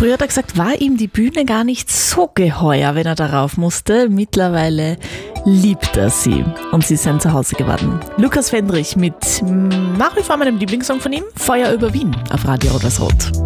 Früher hat er gesagt, war ihm die Bühne gar nicht so geheuer, wenn er darauf musste. Mittlerweile liebt er sie und sie ist sein Zuhause geworden. Lukas Fendrich mit nach wie vor meinem Lieblingssong von ihm, Feuer über Wien auf Radio Rot-Weiß-Rot.